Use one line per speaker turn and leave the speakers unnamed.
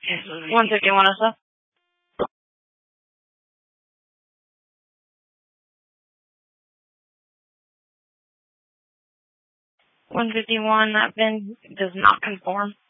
151 SF. 151, that VIN does not conform.